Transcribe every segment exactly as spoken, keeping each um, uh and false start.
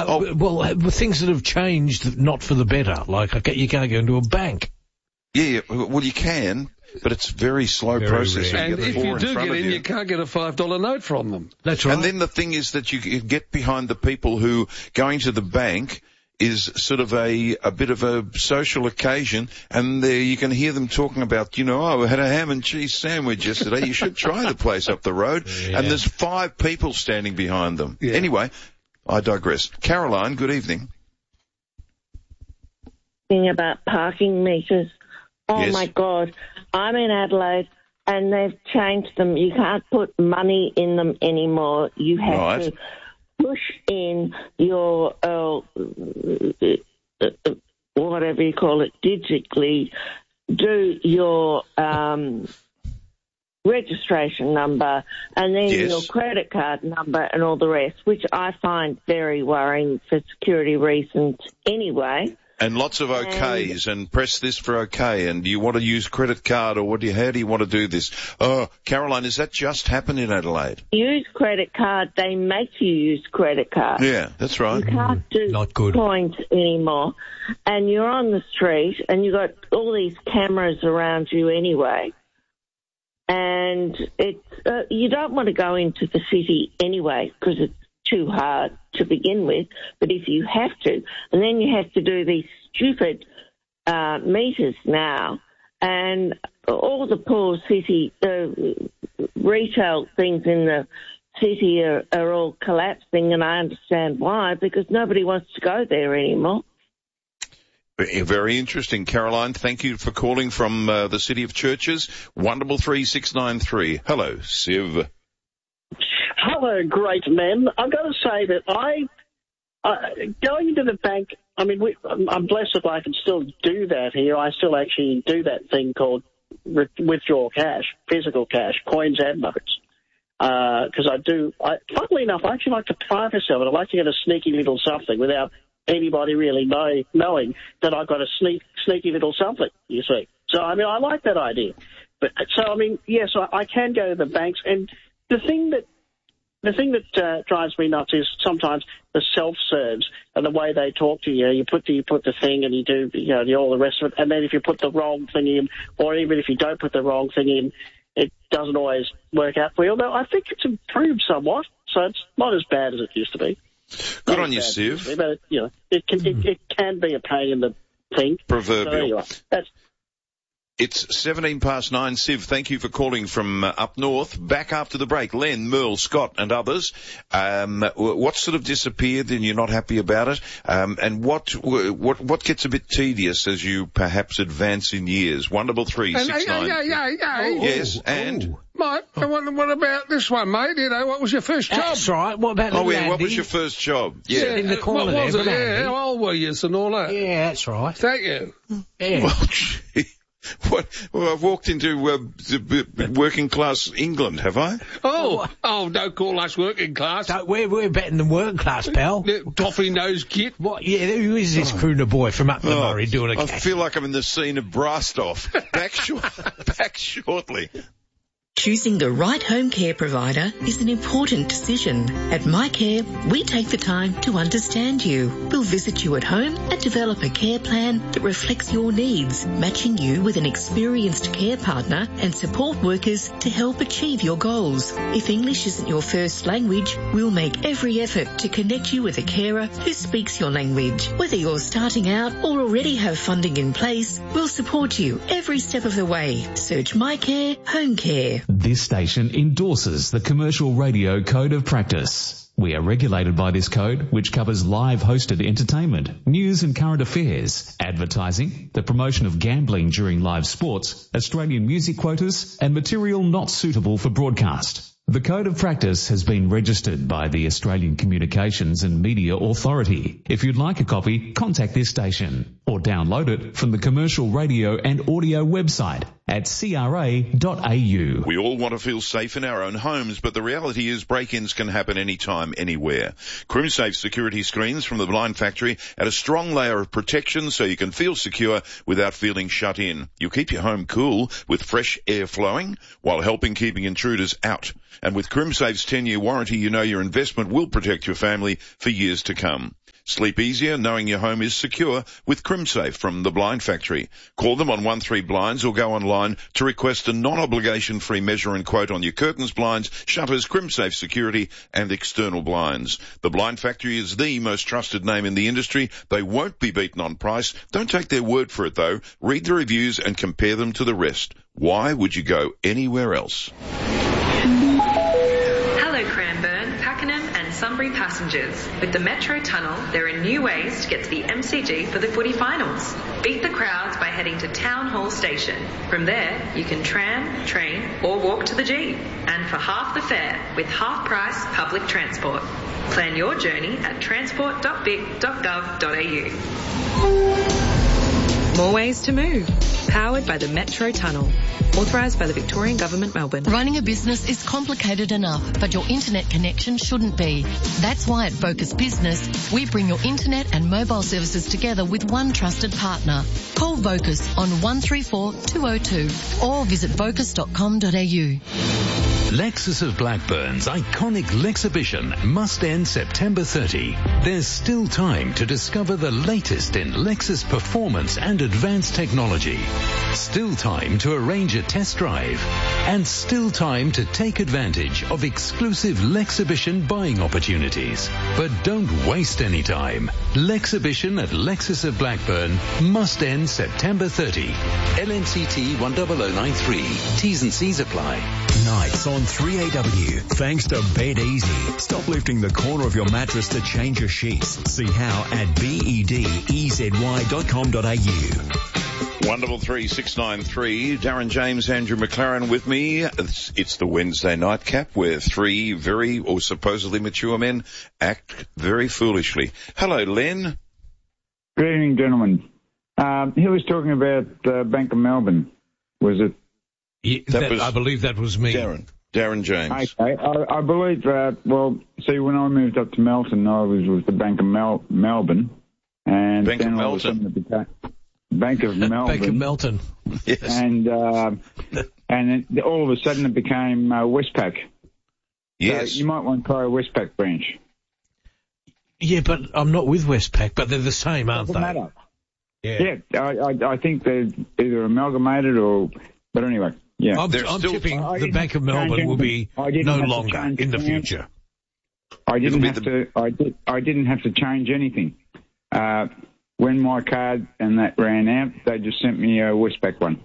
Uh, oh. Well, things that have changed, not for the better. Like, you can't go into a bank. Yeah, well, you can, but it's a very slow Very process. rare. And you if you do get in, you. you can't get a five dollar note from them. That's right. And then the thing is that you get behind the people who going to the bank is sort of a, a bit of a social occasion, and there you can hear them talking about, you know, oh, I had a ham and cheese sandwich yesterday. You should try the place up the road. Yeah. And there's five people standing behind them. Yeah. Anyway, I digress. Caroline, good evening. Thing about parking meters. Oh, Yes. my God. I'm in Adelaide, and they've changed them. You can't put money in them anymore. You have Right. to push in your, uh, whatever you call it, digitally, do your um, registration number, and then Yes. your credit card number and all the rest, which I find very worrying for security reasons anyway. And lots of okays, and press this for okay, and do you want to use credit card, or what do you, how do you want to do this? Oh, Caroline, has that just happened in Adelaide? Use credit card, they make you use credit card. Yeah, that's right. You can't do Not good. points anymore. And you're on the street, and you've got all these cameras around you anyway. And it's, uh, you don't want to go into the city anyway, because it's too hard to begin with, but if you have to, and then you have to do these stupid uh, meters now, and all the poor city, the uh, retail things in the city are, are all collapsing, and I understand why, because nobody wants to go there anymore. Very interesting, Caroline. Thank you for calling from uh, the City of Churches. Wonderful three six nine three. Hello, Siv. Hello, great men. I've got to say that I, uh, going into the bank, I mean, we, I'm blessed if I can still do that here. I still actually do that thing called re- withdraw cash, physical cash, coins and notes. Because uh, I do, I, funnily enough, I actually like to pride myself, and I like to get a sneaky little something without anybody really know, knowing that I've got a sneak, sneaky little something, you see. So, I mean, I like that idea. But so, I mean, yes, I, I can go to the banks, and the thing that The thing that uh, drives me nuts is sometimes the self-serves and the way they talk to you. You put the, you put the thing and you do, you know, the, all the rest of it, and then if you put the wrong thing in, or even if you don't put the wrong thing in, it doesn't always work out for you. Although I think it's improved somewhat, so it's not as bad as it used to be. Good Not on you, as bad as it used to Siv. be, But, it, you know, it can, it, it can be a pain in the thing. Proverbial. So anyway, that's, It's seventeen past nine. Siv, thank you for calling from uh, up north. Back after the break. Len, Merle, Scott and others. Um, what sort of disappeared and you're not happy about it? Um, and what, what, what gets a bit tedious as you perhaps advance in years? One double three, And, six yeah, nine. yeah, yeah, yeah. Yes, Oh, and? oh. Mate, what, what about this one, mate? You know, what was your first job? That's right. What about Oh, little yeah, what was Andy? your first job? Yeah. in the corner what was there, it? but Yeah, Andy. how old were you and all that? Yeah, that's right. Thank you. Yeah. Well, gee. What? Well, I've walked into uh, b- b- working class England, have I? Oh, oh, don't call us working class. So we're, we're better than working class, pal. The toffee nose kid. What? Yeah, who is this crooner boy from up the Oh, Murray doing a I cash? feel like I'm in the scene of Brastoff. Back, short, back shortly. Choosing the right home care provider is an important decision. At MyCare, we take the time to understand you. We'll visit you at home and develop a care plan that reflects your needs, matching you with an experienced care partner and support workers to help achieve your goals. If English isn't your first language, we'll make every effort to connect you with a carer who speaks your language. Whether you're starting out or already have funding in place, we'll support you every step of the way. Search MyCare Home Care. This station endorses the Commercial Radio Code of Practice. We are regulated by this code, which covers live hosted entertainment, news and current affairs, advertising, the promotion of gambling during live sports, Australian music quotas, and material not suitable for broadcast. The Code of Practice has been registered by the Australian Communications and Media Authority. If you'd like a copy, contact this station or download it from the Commercial Radio and Audio website at c r a dot a u. We all want to feel safe in our own homes, but the reality is break-ins can happen anytime, anywhere. CrimSafe security screens from the Blind Factory add a strong layer of protection so you can feel secure without feeling shut in. You keep your home cool with fresh air flowing while helping keeping intruders out. And with CrimSafe's ten-year warranty, you know your investment will protect your family for years to come. Sleep easier knowing your home is secure with CrimSafe from the Blind Factory. Call them on one three blinds or go online to request a non-obligation free measure and quote on your curtains, blinds, shutters, CrimSafe security and external blinds. The Blind Factory is the most trusted name in the industry. They won't be beaten on price. Don't take their word for it though. Read the reviews and compare them to the rest. Why would you go anywhere else? Hello Cranbourne, Pakenham and Sunbury passengers. With the Metro Tunnel, there are new ways to get to the M C G for the footy finals. Beat the crowds by heading to Town Hall Station. From there, you can tram, train or walk to the G. And for half the fare, with half-price public transport. Plan your journey at transport dot vic dot gov dot a u. More ways to move. Powered by the Metro Tunnel. Authorised by the Victorian Government, Melbourne. Running a business is complicated enough, but your internet connection shouldn't be. That's why at Vocus Business, we bring your internet and mobile services together with one trusted partner. Call Vocus on one three four two oh two or visit vocus dot com dot a u. Lexus of Blackburn's iconic Lexibition must end September thirtieth. There's still time to discover the latest in Lexus performance and advanced technology. Still time to arrange a test drive. And still time to take advantage of exclusive Lexibition buying opportunities. But don't waste any time. Lexibition at Lexus of Blackburn must end September thirtieth. L N C T one zero zero nine three. T's and C's apply. Nights on three A W, thanks to Bed Easy. Stop lifting the corner of your mattress to change your sheets. See how at bedezy dot com dot a u. Wonderful three six nine three. Darren James, Andrew McLaren with me. It's, it's the Wednesday nightcap where three very or supposedly mature men act very foolishly. Hello, Len. Good evening, gentlemen. Um, he was talking about uh, Bank of Melbourne. Was it? Yeah, that that, was I believe that was me. Darren. Darren James. Okay, I, I believe that. Well, see, when I moved up to Melton, I was with the Bank of Mel- Melbourne, and Bank then of all of a sudden Melton. it became Bank of Melbourne. Bank of Melton. Yes. And uh, and it, all of a sudden it became uh, Westpac. Yes. So you might want to try a Westpac branch. Yeah, but I'm not with Westpac, but they're the same, aren't Doesn't they? matter. Yeah. Yeah, I, I, I think they're either amalgamated or, but anyway, yeah. I'm, They're I'm still- tipping I the didn't Bank of change Melbourne will be anything. I didn't no have to longer change in the plans. future. I didn't It'll have be to. I did. I didn't have to change anything. Uh, when my card and that ran out, they just sent me a Westpac one.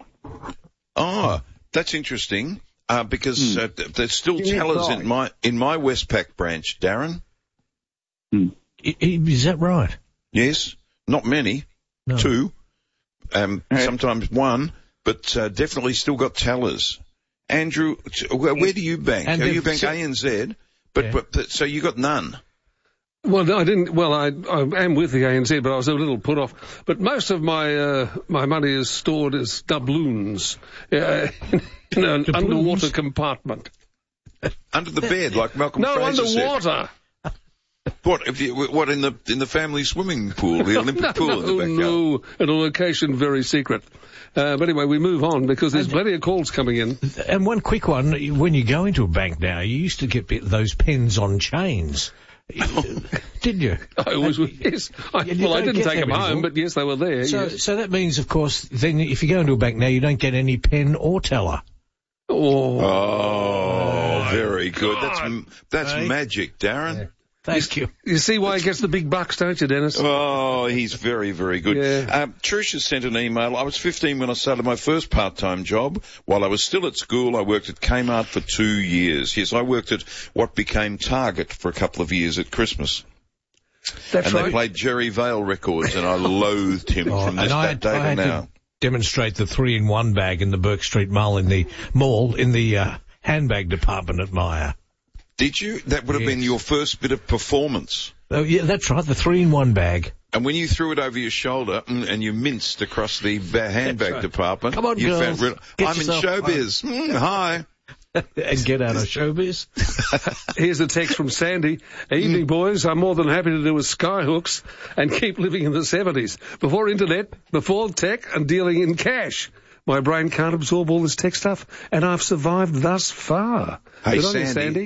Oh, that's interesting. Uh, because Hmm. uh, th- there's still Give me a tellers price. in my in my Westpac branch, Darren. Hmm. I- I- Is that right? Yes, not many, No. two, um, Hey. sometimes one, but uh, definitely still got tellers. Andrew, t- where, where do you bank? And oh, they've you bank so- A N Z, but, Yeah. but but so you got none. Well, no, I didn't. Well, I, I am with the A N Z, but I was a little put off. But most of my uh, my money is stored as doubloons uh, in an Doubloons? underwater compartment. Under the bed, like Malcolm No, Fraser said. underwater. What? If you, what in the in the family swimming pool, the Olympic no, pool in the no, backyard? no, at a location very secret. Uh, but anyway, we move on because there's plenty of calls coming in. And one quick one, when you go into a bank now, you used to get bit- those pens on chains. Didn't you? I always yes. I, You well, I don't didn't get take them them home, anymore. but yes, they were there. So, yes. so that means, of course, then if you go into a bank now, you don't get any pen or teller. Oh, Oh, very good. That's m- that's Hey. magic, Darren. Thank you. you see why he gets the big bucks, don't you, Dennis? Oh, he's very, very good. Yeah. Um, Trish has sent an email. I was fifteen when I started my first part-time job. While I was still at school, I worked at Kmart for two years. Yes, I worked at what became Target for a couple of years at Christmas. That's and right. they played Jerry Vale records, and I loathed him Oh, from this, and I that had, day I to had now. to demonstrate the three-in-one bag in the Burke Street Mall in the mall, in the uh, handbag department at Myer. Did you? That would have Yes. been your first bit of performance. Oh, yeah, that's right, the three-in-one bag. And when you threw it over your shoulder mm, and you minced across the ba- handbag right. department, Come on, you girls. found real- Get I'm in yourself showbiz. Mm, hi. And get out of showbiz. Here's a text from Sandy. Evening, boys. I'm more than happy to do with skyhooks and keep living in the seventies. Before internet, before tech, and dealing in cash. My brain can't absorb all this tech stuff, and I've survived thus far. Hey, Good on you, Sandy. Sandy.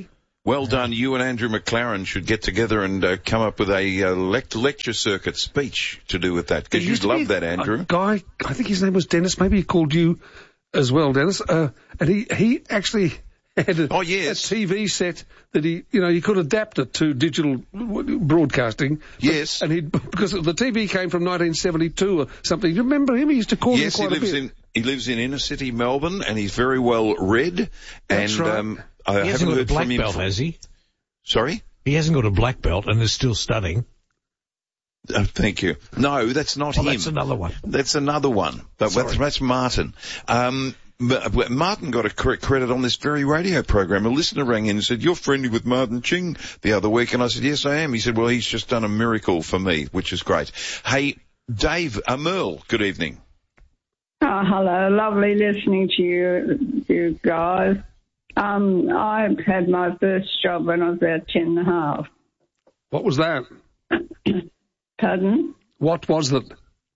Well done. You and Andrew McLaren should get together and uh, come up with a uh, lect- lecture circuit speech to do with that, because you'd love that, Andrew. A guy, I think his name was Dennis, maybe he called you as well, Dennis, uh, and he, he actually had a, oh, yes. a T V set that he, you know, you could adapt it to digital broadcasting. Yes. But, and he, because the T V came from nineteen seventy-two or something. You remember him? He used to call yes, him quite he lives a bit. in he lives in inner city Melbourne, and he's very well read. That's and right. um, I he haven't hasn't got heard a black from him. belt, has he? Sorry? He hasn't got a black belt and is still studying. Oh, thank you. No, that's not Oh, him. that's another one. That's another one. But Sorry. that's, that's Martin. Um, M- Martin got a correct credit on this very radio program. A listener rang in and said, "You're friendly with Martin Ching," the other week, and I said, "Yes, I am." He said, "Well, he's just done a miracle for me," which is great. Hey, Dave, uh, Merle, good evening. Oh, hello. Lovely listening to you, you guys. Um, I had my first job when I was about ten and a half. What was that? Pardon? What was it?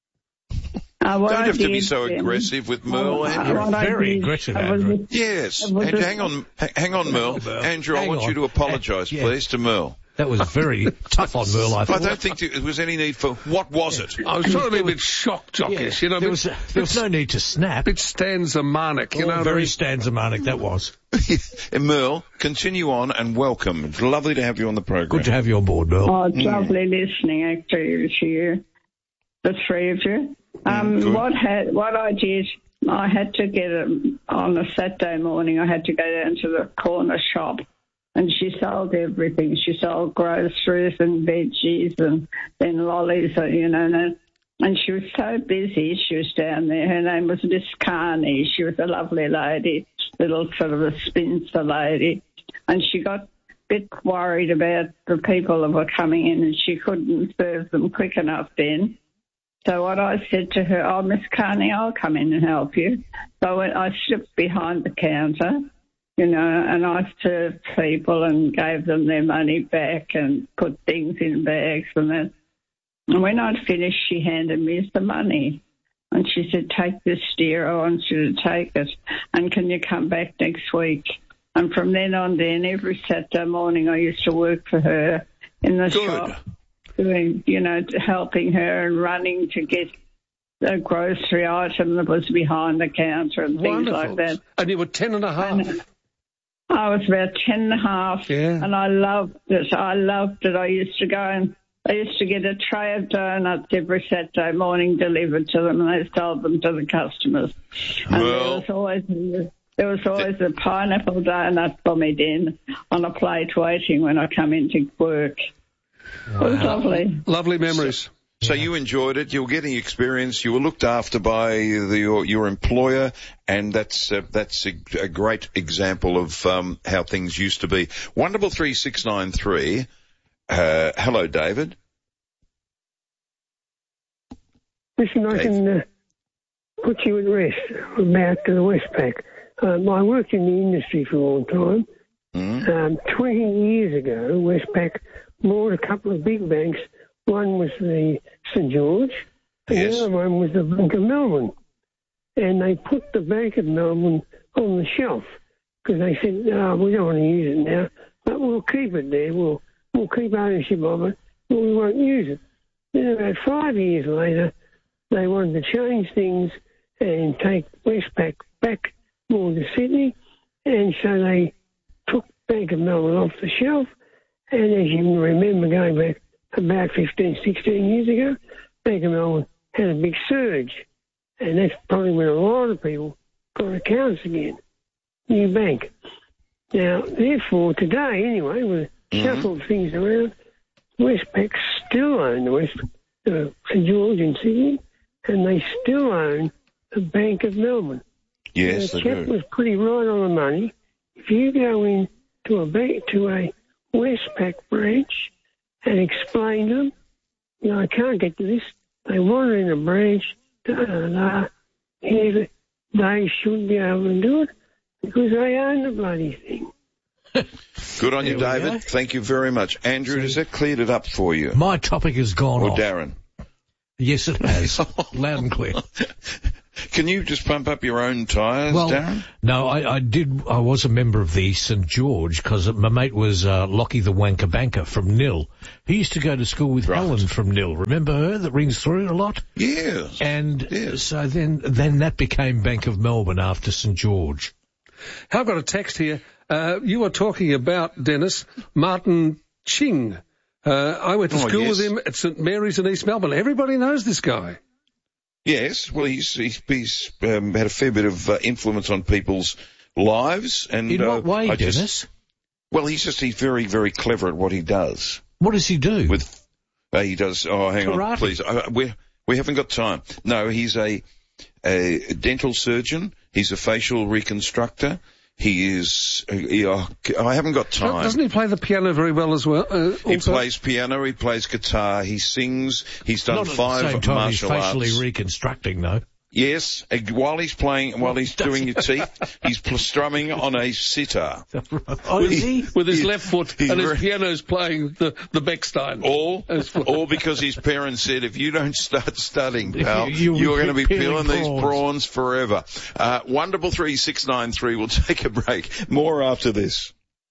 Uh, what Don't I have to be did so then- aggressive with Merle, Oh, Andrew. what I Very did- aggressive, I was- Andrew. Yes. I was Andrew, just- hang on, h- hang on, Merle. Merle. Andrew, I Hang want on. you to apologise, Yeah. please, to Merle. That was very tough on Merle, I I thought. don't think there was any need for, what was it? I was trying to be a bit shock jockish, you know. There a was, bit- there was no need to snap. bit stanza-manic, you Oh, know. very very- stanza-manic, that was. Merle, continue on and welcome. It's lovely to have you on the program. Good to have you on board, Merle. Oh, it's lovely listening actually to you, the three of you. Um, good. what had what I did, I had to get a, on a Saturday morning. I had to go down to the corner shop, and she sold everything. She sold groceries and veggies and then lollies, you know. And, and she was so busy. She was down there. Her name was Miss Carney. She was a lovely lady, little sort of a spinster lady, and she got a bit worried about the people that were coming in, and she couldn't serve them quick enough then. So what I said to her, "Oh, Miss Carney, I'll come in and help you." So I, went, I slipped behind the counter, you know, and I served people and gave them their money back and put things in bags and that. And when I'd finished, she handed me the money. And she said, "Take this, dear. I want you to take it. And can you come back next week?" And from then on then, every Saturday morning, I used to work for her in the Good. shop, doing, you know, helping her and running to get the grocery item that was behind the counter and things Wonderful. like that. And you were ten and a half. And I was about ten and a half, Yeah. and I loved it. I loved it. I used to go and I used to get a tray of donuts every Saturday morning delivered to them, and they sold them to the customers. And Well- there was always there was always a pineapple donut for me then on a plate waiting when I come into work. It was lovely. Lovely memories. So you enjoyed it. You were getting experience. You were looked after by the, your, your employer, and that's uh, that's a, a great example of um, how things used to be. One double three six nine three. Uh, hello, David. Listen, I can uh, put you at rest about the Westpac. Um, I worked in the industry for a long time. Mm. Um, twenty years ago, Westpac bought a couple of big banks. One was the Saint George, and Yes. the other one was the Bank of Melbourne. And they put the Bank of Melbourne on the shelf because they said, "Oh, we don't want to use it now, but we'll keep it there. We'll we'll keep ownership of it, but we won't use it." Then about five years later, they wanted to change things and take Westpac back more to Sydney, and so they took Bank of Melbourne off the shelf. And as you can remember, going back about fifteen, sixteen years ago, Bank of Melbourne had a big surge, and that's probably when a lot of people got accounts again. New bank. Now, therefore, today anyway, with Mm-hmm. shuffled things around, Westpac still own the West uh, Saint George in Sydney, and they still own the Bank of Melbourne. Yes, the they chap do. was pretty right on the money. If you go in to a bank, to a Westpac branch and explain to them, you know, I can't get to this. They want it in a branch. Da, da, da. Here, they should be able to do it because they own the bloody thing. Good on you, There we David. go. Thank you very much. Andrew, has that cleared it up for you? My topic has gone Or off. Darren? Yes, it has. Loud and clear. Can you just pump up your own tyres, Well, Darren? no, I, I did. I was a member of the St George because my mate was uh, Lockie the Wanker Banker from Nil. He used to go to school with Right. Helen from Nil. Remember her that rings through a lot? Yes. And Yes. so then, then that became Bank of Melbourne after St George. I've got a text here. Uh, you were talking about, Dennis, Martin Ching. Uh, I went to Oh, school yes. with him at St Mary's in East Melbourne. Everybody knows this guy. Yes, well, he's he's, he's um, had a fair bit of uh, influence on people's lives. And In what uh, way, I just- Dennis? Well, he's just he's very very clever at what he does. What does he do? With uh, he does. Oh, hang Karate. on, please. Uh, we we haven't got time. No, he's a a dental surgeon. He's a facial reconstructor. He is. Uh, he, uh, I haven't got time. Doesn't he play the piano very well as well? Uh, He also? plays piano, he plays guitar, he sings, he's done Not five at the same time martial he's facially arts. reconstructing, though. Yes, uh, while he's playing, while he's Does doing he? your teeth, he's pl- strumming on a sitar. Oh, is he? With his He- left foot, he's and his very- piano's playing the, the Beckstein. All, As well. all because his parents said, if you don't start studying, pal, You- you'll you're be going to be peeling peeling these prawns. prawns forever. Uh, one double three six nine three. We'll take a break. More after this.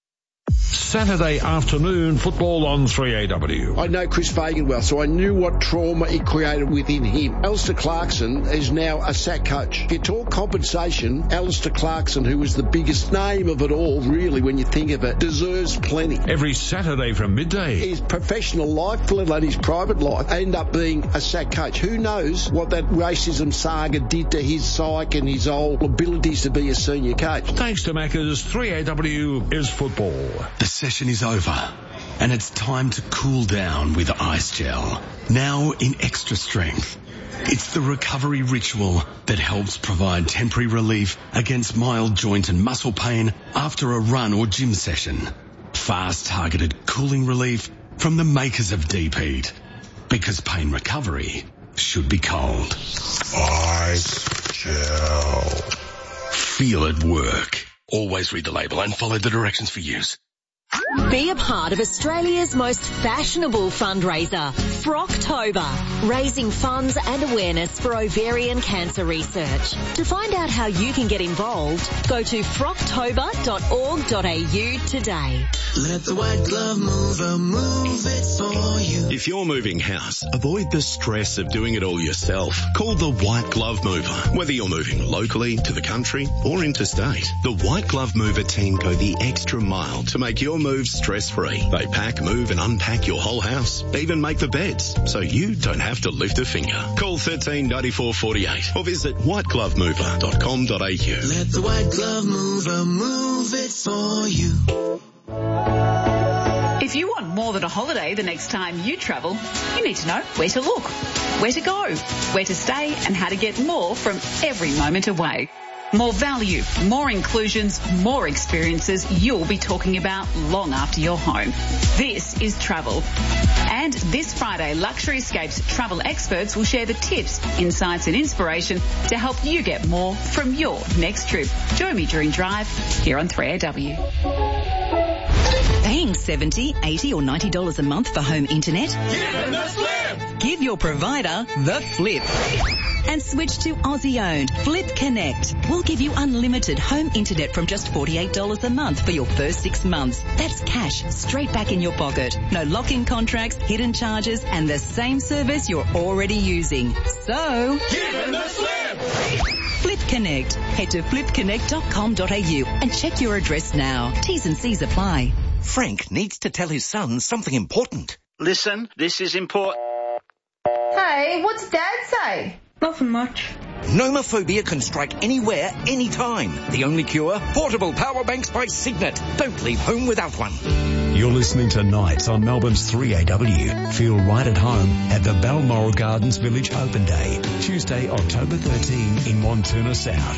Saturday afternoon football on three A W. I know Chris Fagan well, so I knew what trauma it created within him. Alistair Clarkson is now a sack coach. If you talk compensation, Alistair Clarkson, who was the biggest name of it all, really, when you think of it, deserves plenty. Every Saturday from midday. His professional life, let alone his private life, end up being a sack coach. Who knows what that racism saga did to his psyche and his whole abilities to be a senior coach. Thanks to Macca's, three A W is football. The session is over, and it's time to cool down with Ice Gel. Now in extra strength. It's the recovery ritual that helps provide temporary relief against mild joint and muscle pain after a run or gym session. Fast targeted cooling relief from the makers of Deep Heat. Because pain recovery should be cold. Ice Gel. Feel it work. Always read the label and follow the directions for use. Be a part of Australia's most fashionable fundraiser, Frocktober, raising funds and awareness for ovarian cancer research. To find out how you can get involved, go to frocktober dot org dot a u today. Let the white glove mover move it for you. If you're moving house, avoid the stress of doing it all yourself. Call the White Glove Mover. Whether you're moving locally, to the country, or interstate, the White Glove Mover team go the extra mile to make your move stress-free. They pack, move and unpack your whole house, even make the beds, so you don't have to lift a finger. Call thirteen ninety-four forty-eight or visit white glove mover dot com dot a u. Let the white glove mover move it for you. If you want more than a holiday the next time you travel, you need to know where to look, where to go, where to stay, and how to get more from every moment away. More value, more inclusions, more experiences you'll be talking about long after you're home. This is travel. And this Friday, Luxury Escapes travel experts will share the tips, insights and inspiration to help you get more from your next trip. Join me during Drive here on three A W. Paying seventy dollars, eighty dollars or ninety dollars a month for home internet? Give them the flip! Give your provider the flip. And switch to Aussie-owned Flip Connect. We'll give you unlimited home internet from just forty-eight dollars a month for your first six months. That's cash straight back in your pocket. No lock-in contracts, hidden charges, and the same service you're already using. So... Give them the flip! Flip Connect. Head to flip connect dot com dot a u and check your address now. T's and C's apply. Frank needs to tell his son something important. Listen, this is important. Hey, what's Dad say? Nothing much. Nomophobia can strike anywhere, anytime. The only cure? Portable power banks by Signet. Don't leave home without one. You're listening to Nights on Melbourne's three A W. Feel right at home at the Balmoral Gardens Village Open Day, Tuesday, October thirteenth in Montuna South.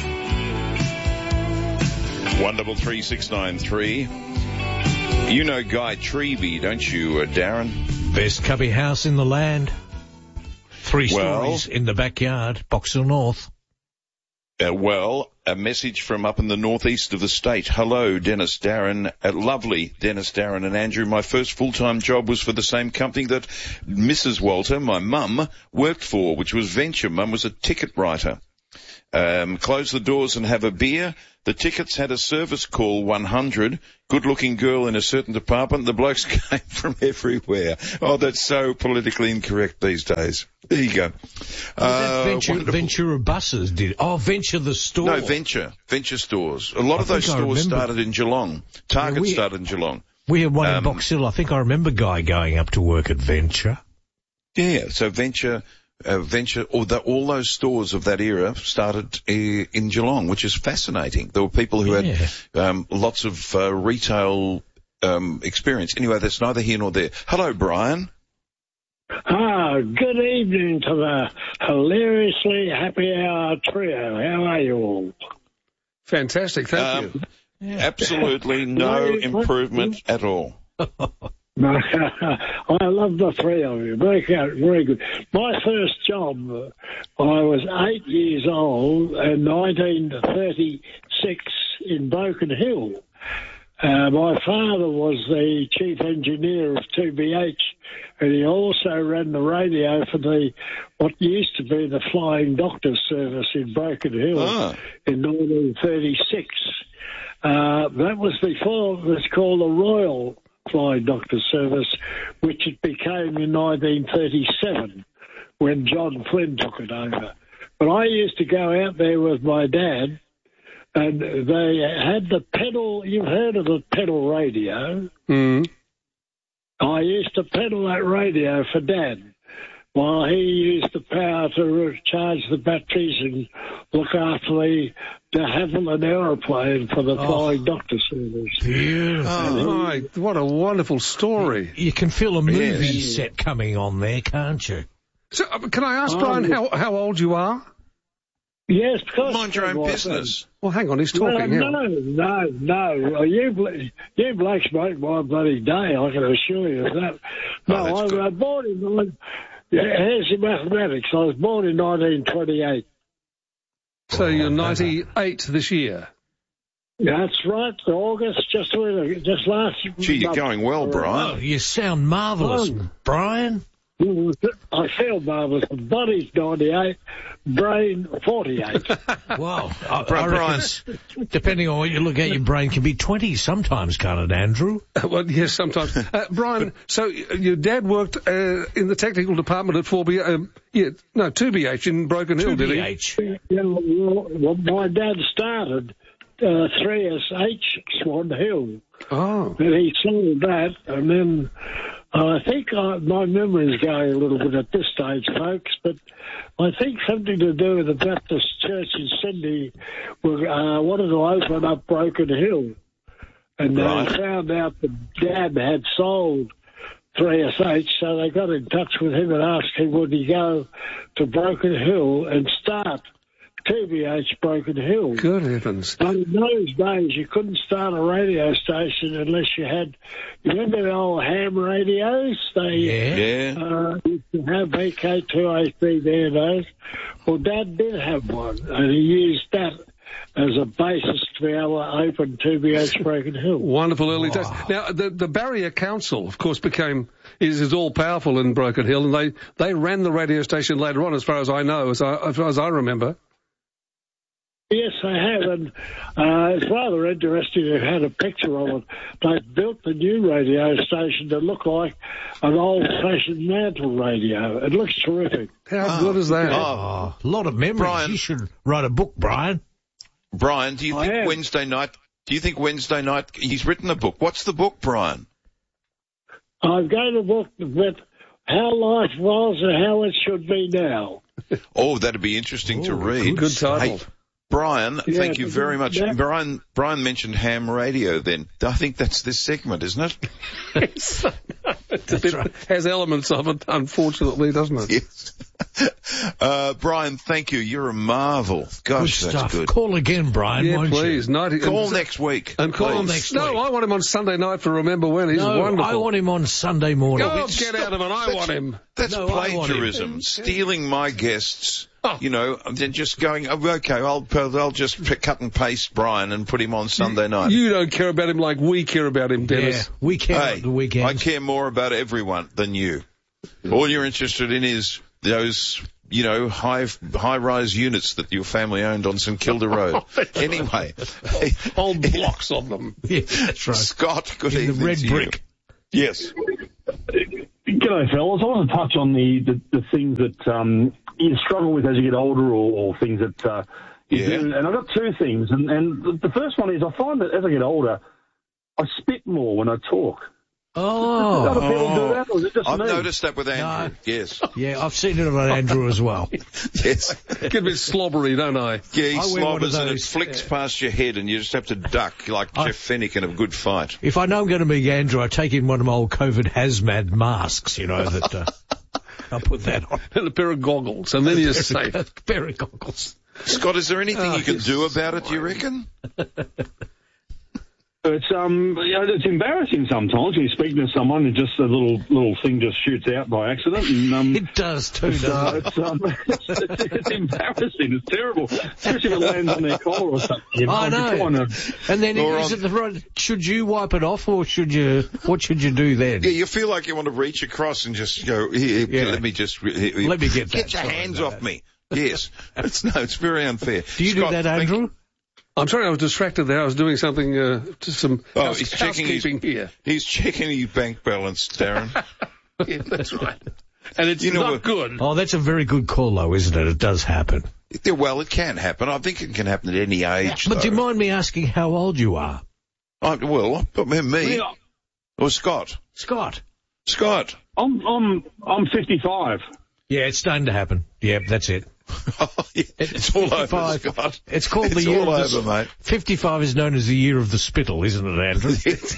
One double three six nine three. You know Guy Treby, don't you, uh, Darren? Best cubby house in the land. Three Well- stories in the backyard, Boxall North. Uh, well, a message from up in the northeast of the state. Hello, Dennis, Darren, uh, lovely Dennis, Darren and Andrew. My first full-time job was for the same company that Missus Walter, my mum, worked for, which was Venture. Mum was a ticket writer. Um, close the doors and have a beer. The tickets had a service call one hundred. Good-looking girl in a certain department. The blokes came from everywhere. Oh, that's so politically incorrect these days. There you go. Uh, Venture, Ventura buses did. Oh, Venture the store. No, Venture. Venture stores. A lot I of those think I stores remember. started in Geelong. Target Yeah, we- started in Geelong. We had one Um, in Box Hill. I think I remember Guy going up to work at Venture. Yeah, so Venture, uh, Venture, all, the, all those stores of that era started uh, in Geelong, which is fascinating. There were people who Yeah. had um, lots of uh, retail um, experience. Anyway, that's neither here nor there. Hello, Brian. Ah, good evening to the hilariously happy hour trio. How are you all? Fantastic, thank Um, you. Absolutely no improvement at all. I love the three of you. Very good. Very good. My first job, uh, I was eight years old in nineteen thirty-six in Broken Hill. Uh, my father was the chief engineer of two B H, and he also ran the radio for the what used to be the Flying Doctor Service in Broken Hill Ah. in nineteen thirty-six. Uh, that was before it was called the Royal Flying Doctor Service, which it became in nineteen thirty-seven when John Flynn took it over. But I used to go out there with my dad, and they had the pedal. You've heard of the pedal radio? Mm. I used to pedal that radio for Dad while he used the power to charge the batteries and look after the de Havilland aeroplane for the Oh. Flying Doctor Service. Beautiful. Oh, my, what a wonderful story. You can feel a movie Yes. set coming on there, can't you? So, uh, can I ask, Oh, Brian, yeah. how, how old you are? Yes, because Mind your own business. Well, hang on, he's No, talking no, now. no, no. Uh, You, bl- you blokes make my bloody day, I can assure you of that. No, Oh, that's I good. was born in... Yeah, here's your mathematics. I was born in nineteen twenty-eight. So you're ninety-eight this year. That's right, August, just just last... Gee, you're month. going well, Oh, Brian. you sound marvellous, Oh. Brian. I feel marvellous. The body's ninety-eight, brain forty-eight. Wow. I, Bri- I Brian. reckon, Depending on what you look at, your brain can be twenty sometimes, can't it, Andrew? Well, yes, sometimes. Uh, Brian, so y- your dad worked uh, in the technical department at four B H, um, yeah, no, two B H in Broken Hill, did he? two B H. Yeah, well, well, my dad started uh, three S H Swan Hill. Oh. And he sold that, and then uh, I think I, my memory's going a little bit at this stage, folks, but I think something to do with the Baptist Church in Sydney were, uh, wanted to open up Broken Hill. And Right. they found out that Dad had sold three S H, so they got in touch with him and asked him would he go to Broken Hill and start two B H Broken Hill. Good heavens. And in those days, you couldn't start a radio station unless you had, you remember the old ham radios? They Yeah. Yeah. uh, used to have V K two A three there, those. Well, Dad did have one, and he used that as a basis to be able to open two B H Broken Hill. Wonderful early days. Now, the, the Barrier Council, of course, became, is, is all powerful in Broken Hill, and they, they ran the radio station later on, as far as I know, as, I, as far as I remember. Yes, I have, and uh, it's rather interesting to have a picture of it. They've built the new radio station to look like an old-fashioned mantle radio. It looks terrific. How good is that? Oh, a lot of memories. Brian. You should write a book, Brian. Brian, do you I think am. Wednesday night, do you think Wednesday night, he's written a book. What's the book, Brian? I've got a book about how life was and how it should be now. Oh, that'd be interesting to Oh, read. Good title. Hey, Brian, Yeah, thank you very much. that- Brian, Brian mentioned ham radio then. I think that's this segment, isn't it? It's a bit, has elements of it, unfortunately, doesn't it? Yes. Uh, Brian, thank you. You're a marvel. Good Gosh, that's stuff. good. Call again, Brian, Yeah, won't please. you? ninety, Call and, next week. And call please. next No, week. I want him on Sunday night for Remember When. He's No, wonderful. I want him on Sunday morning. Go It's- get out of it. I want him. That's No, I want plagiarism. him. Stealing my guests. Oh. You know, and then just going, oh, okay, I'll, I'll just p- cut and paste Brian and put him on Sunday night. You don't care about him like we care about him, Yeah, Dennis. we care Hey, about the weekend. I care more about everyone than you. All you're interested in is those you know, high high rise units that your family owned on St Kilda Road. Anyway, old blocks of them. Yeah, that's right. Scott, good In evening the red to brick. You. Yes. G'day, fellas. I want to touch on the, the, the things that um, you struggle with as you get older, or, or things that uh, you Yeah. do. And I've got two things. And, and the- the first one is I find that as I get older, I spit more when I talk. Oh. Do other people do that, or is it just I've me? noticed that with Andrew. Yes. Yeah, I've seen it on Andrew as well. Yes. Get a bit slobbery, don't I? Yeah, he I wear one of slobbers and it those, flicks past your head and you just have to duck like I- Jeff Fennick in a good fight. If I know I'm going to meet Andrew, I take in one of my old COVID hazmat masks, you know, that uh, I'll put that on. And a pair of goggles, and then you're safe. A pair of goggles. Scott, is there anything Oh, you can yes. do about it, do you reckon? It's um, you know, it's embarrassing sometimes when you speak to someone and just a little little thing just shoots out by accident. And, um, It does too, it's, uh, doesn't it? it's, um, it's, it's, it's embarrassing. It's terrible, especially if it lands on their collar or something. You know, I if you're know. trying to- And then Or is on- it the right? Should you wipe it off, or should you? What should you do then? Yeah, you feel like you want to reach across and just go, here, Yeah. let me just... Here, here, Let me get that. Get your Sorry hands about off that. me. Yes. It's, no, it's very unfair. Do you Scott, do that, thank- Andrew? I'm sorry, I was distracted there. I was doing something, uh, just some Oh, house, he's checking his, housekeeping here. he's checking his bank balance, Darren. Yeah, that's right. And it's You know not what- good. Oh, that's a very good call, though, isn't it? It does happen. Yeah, well, it can happen. I think it can happen at any age, But though. do you mind me asking how old you are? I, well, but me Yeah, or Scott? Scott. Scott. I'm I'm I'm fifty-five. Yeah, it's starting to happen. Yeah, that's it. Oh, yeah, it's all over, fifty-five. Scott. It's called It's the year all of the, over, mate. fifty-five is known as the year of the spittle, isn't it, Andrew?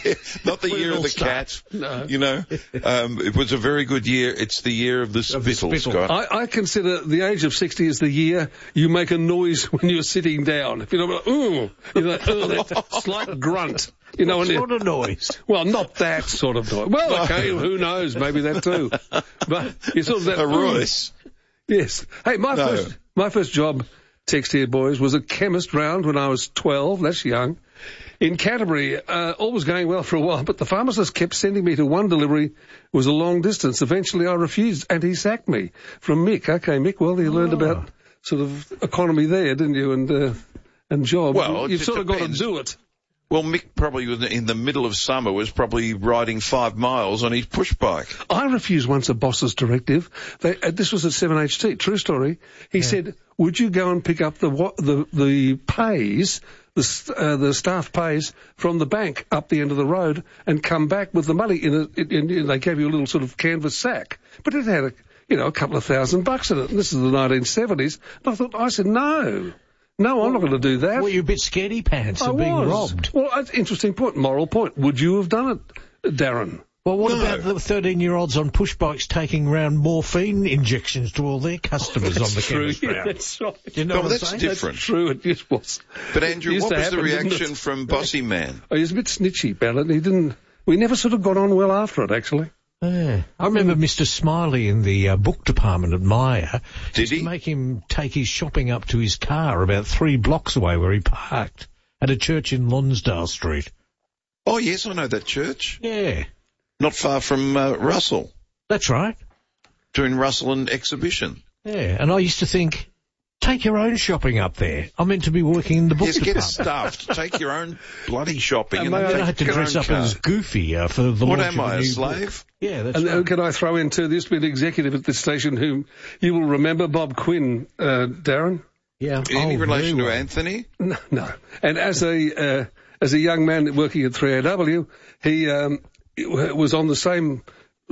Not the When year it of all the starts. cat. No. You know, um, it was a very good year. It's the year of the Of the spittle, spittle. Scott. I, I consider the age of sixty as the year you make a noise when you're sitting down. If you know, like, ooh, you know, ooh, that slight grunt. You know, What when you, sort of noise? well, not that sort of noise. Well, okay, who knows? Maybe that too. But you sort of that. A ooh. Royce. Yes. Hey, my No. first my first job, text here, boys, was a chemist round when I was twelve. That's young. In Canterbury, uh, all was going well for a while, but the pharmacist kept sending me to one delivery. It was a long distance. Eventually, I refused, and he sacked me from Mick. Okay, Mick. Well, you learned about sort of economy there, didn't you? And uh, and job. Well, it you've just sort of got to depends. do it. Well, Mick probably was in the middle of summer was probably riding five miles on his push bike. I refused once a boss's directive. They, uh, this was at seven H T, true story. He said, would you go and pick up the wa- the, the pays, the, s- uh, the staff pays from the bank up the end of the road and come back with the money in a, in, in, they gave you a little sort of canvas sack. But it had a, you know, a couple of thousand bucks in it. And this is the nineteen seventies. And I thought, I said, no. No, I'm not going to do that. Were you a bit scaredy pants I of being was. robbed? Well, that's an interesting point, moral point. Would you have done it, Darren? Well, what No. about the thirteen-year-olds on push bikes taking round morphine injections to all their customers on the chemist Yeah, round? that's right. Do you know No, what I'm that's saying? different. That's true, it just was. But Andrew, Used what to was the happen, didn't reaction it? from Bossy Man? Oh, he was a bit snitchy about it. He didn't. We never sort of got on well after it, actually. Yeah. I remember Mister Smiley in the uh, book department at Myer. Did used he? to make him take his shopping up to his car about three blocks away where he parked at a church in Lonsdale Street. Oh, yes, I know that church. Yeah, Not far from uh, Russell, that's right. doing Russell and exhibition. Yeah, and I used to think, take your own shopping up there. I'm meant to be working in the book Yes, get department. stuffed. Take your own bloody shopping. And, And then may Then I take had to your dress own up car. as Goofy uh, for the What launch am of I, a a new slave? book. Yeah, that's And right. uh, can I throw in too, there used to be an executive at this station whom you will remember, Bob Quinn, uh, Darren? Yeah. Any Oh, relation very to well. Anthony? No, no. And as a uh, as a young man working at three A W, he um, was on the same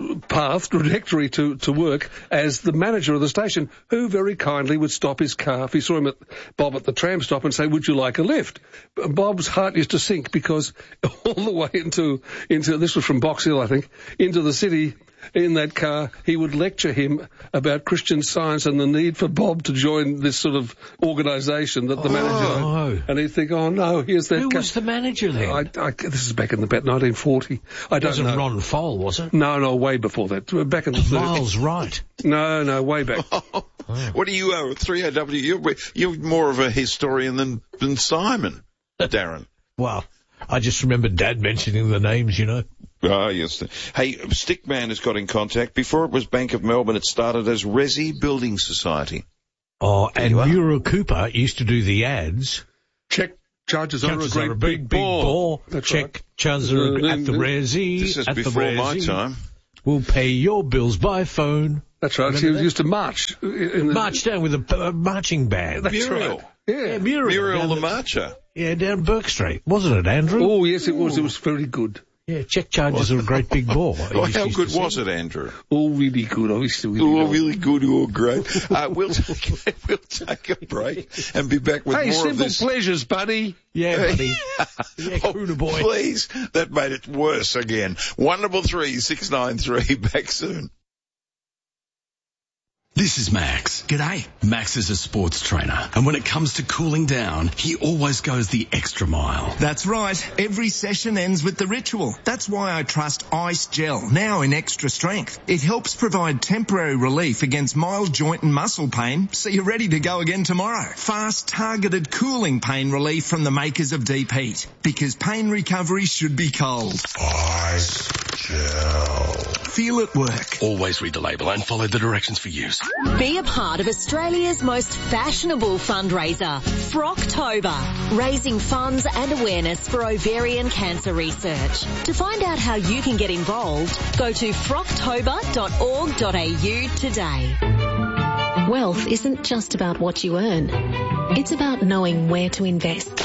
path, trajectory to, to work as the manager of the station, who very kindly would stop his car if he saw him at Bob at the tram stop and say, would you like a lift? Bob's heart used to sink because all the way into, into this was from Box Hill, I think, into the city in that car, he would lecture him about Christian Science and the need for Bob to join this sort of organisation that the Oh. manager... And he'd think, oh no, here's that... Who ca- was the manager then? I, I, this is back in about nineteen forty. I It don't wasn't know. Ron Fowle, was it? No, no, way before that. Back in the thirties. Miles Wright. No, no, way back. What do you owe at three A W? You're, you're more of a historian than, than Simon, Darren. Well, I just remember Dad mentioning the names, you know. Ah, yes. Hey, Stickman has got in contact. Before it was Bank of Melbourne, it started as Resi Building Society. Oh, and Muriel Cooper used to do the ads. Check charges are a Chances great are a big, big, big ball. ball. That's Check right. charges are Uh, at the Resi. This is at before the my Resi. time. We'll pay your bills by phone. That's right. She Remember that? used to march. In the, March down with a uh, marching band. That's Muriel. right. Yeah. Yeah, Muriel. Muriel down the the- Marcher. Yeah, down Burke Street. Wasn't it, Andrew? Oh, yes, it was. It was very good. Yeah, check charges are a great big ball. Oh, how good was it, Andrew? Oh, really good. Obviously, really Oh, good. really good. Oh, great. Uh, we'll, take, we'll take a break and be back with Hey, more simple of this. pleasures, buddy. Yeah, buddy. Yeah, Oh, crooner boy. please. That made it worse again. One double three six nine three. Back soon. This is Max. G'day. Max is a sports trainer, and when it comes to cooling down, he always goes the extra mile. That's right. Every session ends with the ritual. That's why I trust Ice Gel, now in extra strength. It helps provide temporary relief against mild joint and muscle pain, so you're ready to go again tomorrow. Fast, targeted cooling pain relief from the makers of Deep Heat, because pain recovery should be cold. Ice Gel. Feel it work. Always read the label and follow the directions for use. Be a part of Australia's most fashionable fundraiser, Frocktober, raising funds and awareness for ovarian cancer research. To find out how you can get involved, go to frocktober dot org dot a u today. Wealth isn't just about what you earn. It's about knowing where to invest.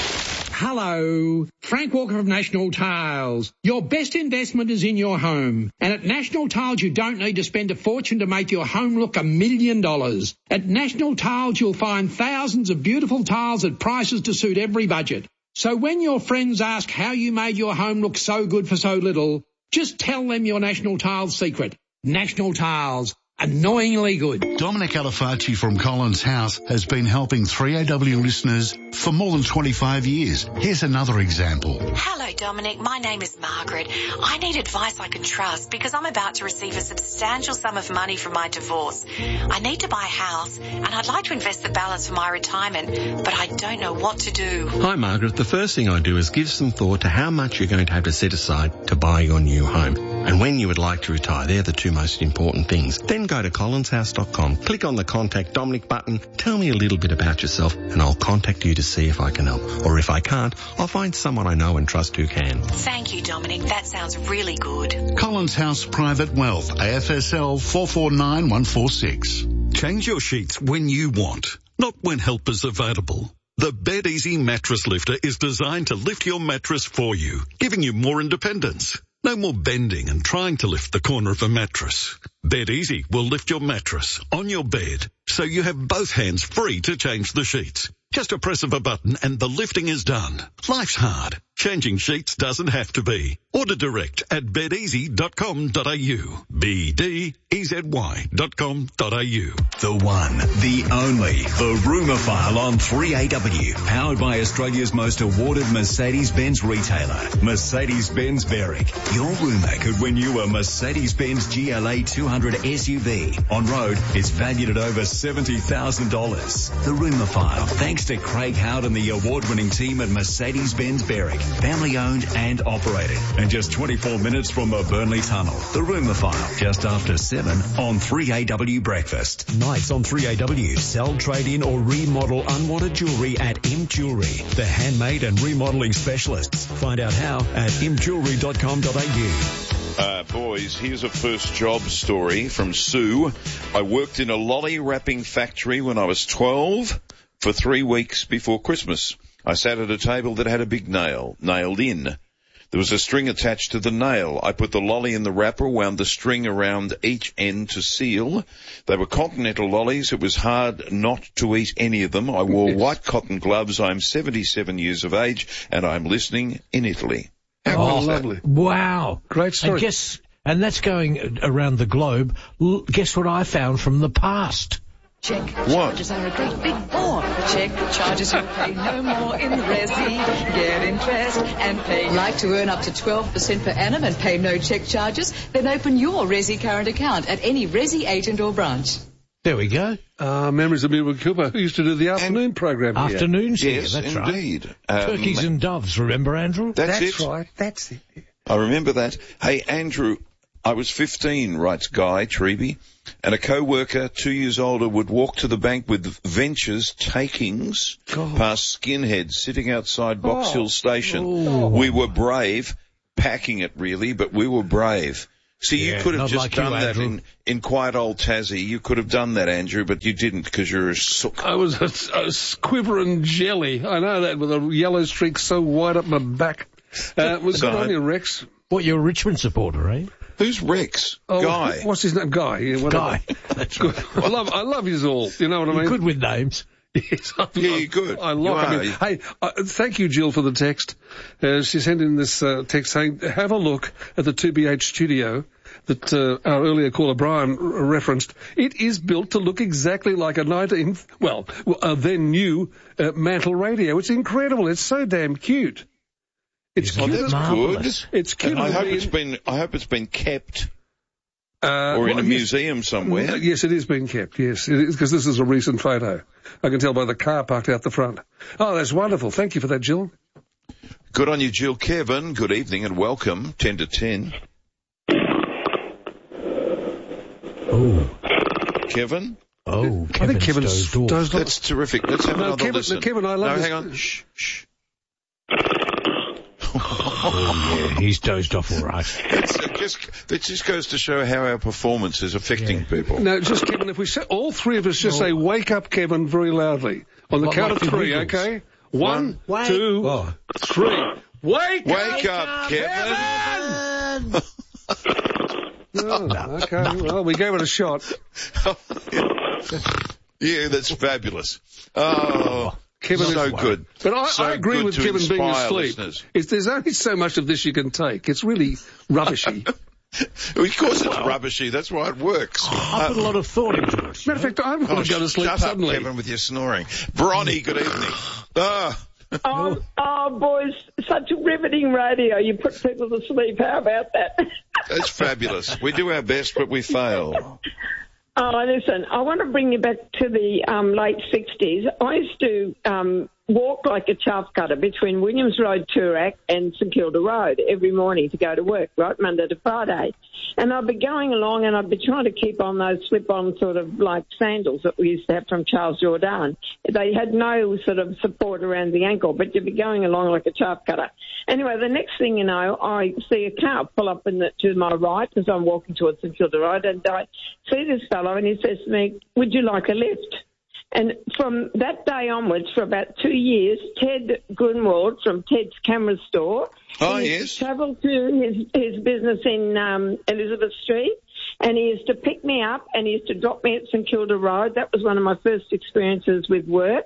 Hello, Frank Walker of National Tiles. Your best investment is in your home. And at National Tiles, you don't need to spend a fortune to make your home look a million dollars. At National Tiles, you'll find thousands of beautiful tiles at prices to suit every budget. So when your friends ask how you made your home look so good for so little, just tell them your National Tiles secret. National Tiles. Annoyingly good. Dominic Alifacci from Collins House has been helping three A W listeners for more than twenty-five years. Here's another example. Hello, Dominic. My name is Margaret. I need advice I can trust because I'm about to receive a substantial sum of money from my divorce. I need to buy a house and I'd like to invest the balance for my retirement, but I don't know what to do. Hi, Margaret. The first thing I do is give some thought to how much you're going to have to set aside to buy your new home and when you would like to retire. They're the two most important things. Then go to collins house dot com, click on the Contact Dominic button, tell me a little bit about yourself, and I'll contact you to see if I can help. Or if I can't, I'll find someone I know and trust who can. Thank you, Dominic. That sounds really good. Collins House Private Wealth, A F S L four four nine one four six. Change your sheets when you want, not when help is available. The Bed Easy Mattress Lifter is designed to lift your mattress for you, giving you more independence. No more bending and trying to lift the corner of a mattress. Bed Easy will lift your mattress on your bed, so you have both hands free to change the sheets. Just a press of a button and the lifting is done. Life's hard. Changing sheets doesn't have to be. Order direct at bed easy dot com dot a u. B D E Z Y dot com dot a u. The one, the only, the Rumour File on three A W. Powered by Australia's most awarded Mercedes-Benz retailer, Mercedes-Benz Berwick. Your rumour could win you a Mercedes-Benz G L A two hundred S U V. On road, it's valued at over seventy thousand dollars. The Rumour File, thanks to Craig Howard and the award-winning team at Mercedes-Benz Berwick. Family owned and operated. And just twenty-four minutes from the Burnley Tunnel. The Rumour File, just after seven on three A W Breakfast. Nights on three A W. Sell, trade in or remodel unwanted jewellery at Imp Jewellery. The handmade and remodelling specialists. Find out how at imp jewellery dot com dot a u. Uh, boys, here's a first job story from Sue. I worked in a lolly wrapping factory when I was twelve for three weeks before Christmas. I sat at a table that had a big nail, nailed in. There was a string attached to the nail. I put the lolly in the wrapper, wound the string around each end to seal. They were continental lollies. It was hard not to eat any of them. I wore yes. white cotton gloves. I'm seventy-seven years of age, and I'm listening in Italy. How oh, lovely. Wow. Great story. And, guess, and that's going around the globe. L- guess what I found from the past? Check what? charges are a great big bore. Check charges, you pay no more in the resi. Get interest and pay. Like to earn up to twelve percent per annum and pay no check charges? Then open your resi current account at any resi agent or branch. There we go. Uh, memories of Muriel Cooper, who used to do the afternoon and program here. Afternoons yes, here, that's indeed. right. Um, Turkeys and doves, remember, Andrew? That's, that's it. right, that's it. I remember that. Hey, Andrew, I was fifteen, writes Guy Treby, and a co-worker two years older would walk to the bank with Ventures takings God. past skinheads sitting outside Box Oh. Hill Station. Oh. We were brave, packing it really, but we were brave. See, Yeah, you could have not just like you, done that Andrew. in, in quiet old Tassie. You could have done that, Andrew, but you didn't because you're a sook. I was a, a quivering jelly. I know that, with a yellow streak so wide up my back. Uh, it was good So- on you, Rex. What, you're a Richmond supporter, eh? Who's Rex? Oh, Guy. What's his name? Guy. Yeah, whatever. Guy. That's right. I love, I love yous all. You know what I mean? You're good with names. Yes, I, Yeah, you're good. I You love. I are. mean, hey, uh, thank you, Jill, for the text. Uh, she sent in this uh, text saying, "Have a look at the two B H studio that uh, our earlier caller Brian r- referenced. It is built to look exactly like a nineteenth, well, a then new uh, mantle radio. It's incredible. It's so damn cute. It's Oh, cute. that's marvellous. good. It's cute. And I as hope being- it's been. I hope it's been kept, Uh, or in well, a yes. museum somewhere. Yes, it is being kept, yes, because this is a recent photo. I can tell by the car parked out the front. Oh, that's wonderful. Thank you for that, Jill. Good on you, Jill. Kevin, good evening and welcome. Ten to ten. Oh. Kevin, Oh, I think Kevin's Kevin's dozed off. dozed off. that's terrific. Let's have No, another Kevin- listen. no, Kevin, I love No, this- hang on. Shh, shh. Oh, yeah, he's dozed off all right. It's, it just that just goes to show how our performance is affecting Yeah. people. No, just Kevin, if we say, all three of us just say, wake up, Kevin, very loudly. On the Like- count like of the three, Wiggles. okay? One, Wake- two, Oh. three. Wake, Wake up, Kevin. Oh, okay, well, we gave it a shot. Yeah, that's fabulous. Oh, Kevin so is good. But I, So I agree good with to Kevin being inspire asleep. listeners. It's, there's only so much of this you can take. It's really rubbishy. Of course it's rubbishy. That's why it works. I put a lot of thought into it. Matter of fact, I want Oh, to go to sleep shut suddenly. up, Kevin, with your snoring. Bronny, good evening. Ah, Oh, oh, boys, such a riveting radio. You put people to sleep. How about that? that's fabulous. We do our best, but we fail. Oh, listen, I want to bring you back to the um, late sixties. I used to um, walk like a chaff cutter between Williams Road, Toorak and St Kilda Road every morning to go to work, right, Monday to Friday. And I'd be going along and I'd be trying to keep on those slip-on sort of like sandals that we used to have from Charles Jourdan. They had no sort of support around the ankle, but you'd be going along like a chaff cutter. Anyway, the next thing you know, I see a car pull up in the, to my right as I'm walking towards St Kilda Road, and I see this fellow and he says to me, "Would you like a lift?" And from that day onwards, for about two years, Ted Grunwald from Ted's Camera Store, Oh, he yes. used to travel to his, his business in um, Elizabeth Street, and he used to pick me up and he used to drop me at St Kilda Road. That was one of my first experiences with work.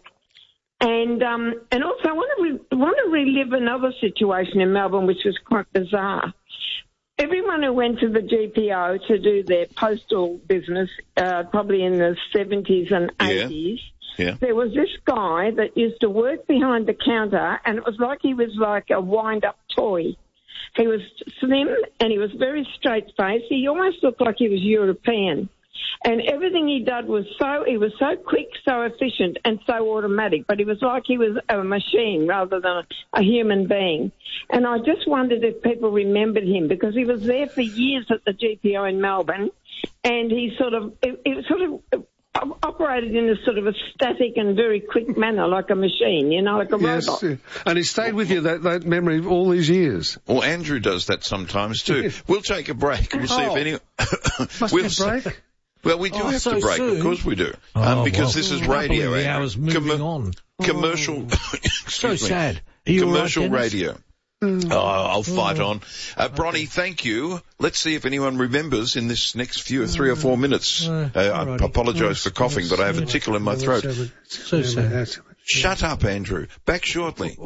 And um, and also, I want to re- want to relive another situation in Melbourne, which was quite bizarre. Everyone who went to the G P O to do their postal business, uh, probably in the seventies and eighties, Yeah. there was this guy that used to work behind the counter, and it was like he was like a wind-up toy. He was slim, and he was very straight-faced. He almost looked like he was European. And everything he did was so, he was so quick, so efficient, and so automatic, but he was like he was a machine rather than a human being. And I just wondered if people remembered him, because he was there for years at the G P O in Melbourne, and he sort of, it, it sort of operated in a sort of a static and very quick manner, like a machine, you know, like a Yes, robot. yeah. And he stayed with you, that, that memory, all these years. Well, Andrew does that sometimes too. We'll take a break. We'll see if Oh. any. Must we'll we see- break? Well, we do Oh, have so to break. soon? Of course we do. Oh, um, because well. this is Can't radio. believe the Andrew. hour's moving on. Commercial. excuse So me. sad. Are you all right, Commercial Dennis? radio. Oh, I'll fight on. Uh, Bronny, thank you. Let's see if anyone remembers in this next few three or four minutes. Uh, I apologise for coughing, but I have a tickle in my throat. So sad. Shut up, Andrew. Back shortly.